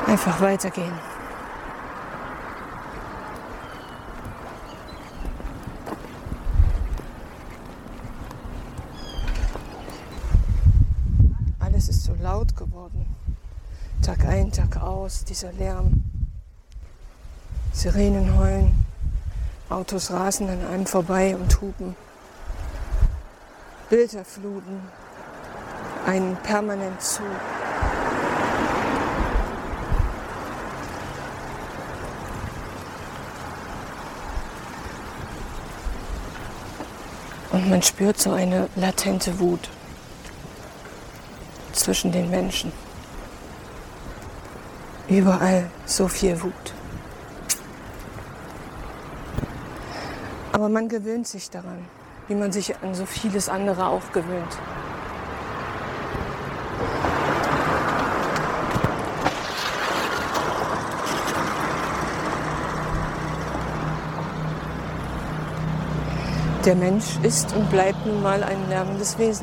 Einfach weitergehen. Alles ist so laut geworden. Tag ein, Tag aus, dieser Lärm. Sirenen heulen, Autos rasen an einem vorbei und hupen. Bilder fluten einen permanent zu. Und man spürt so eine latente Wut zwischen den Menschen. Überall so viel Wut. Aber man gewöhnt sich daran, wie man sich an so vieles andere auch gewöhnt. Der Mensch ist und bleibt nun mal ein lärmendes Wesen.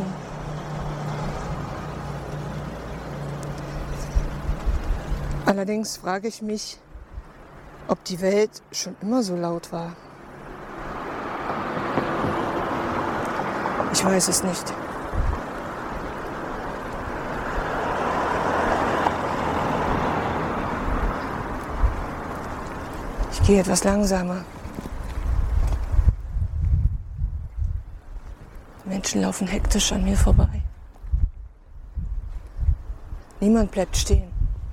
Allerdings frage ich mich, ob die Welt schon immer so laut war. Ich weiß es nicht. Ich gehe etwas langsamer. Menschen laufen hektisch an mir vorbei. Niemand bleibt stehen.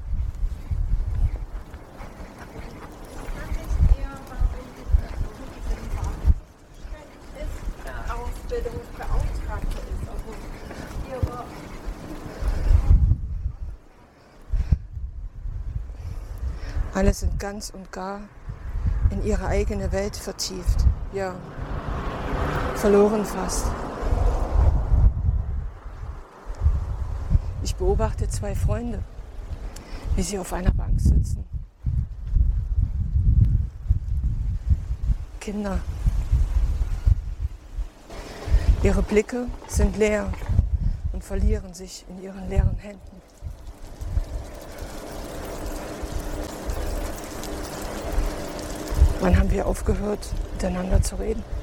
Alle sind ganz und gar in ihre eigene Welt vertieft. Ja, verloren fast. Ich beobachte zwei Freunde, wie sie auf einer Bank sitzen. Kinder. Ihre Blicke sind leer und verlieren sich in ihren leeren Händen. Wann haben wir aufgehört, miteinander zu reden?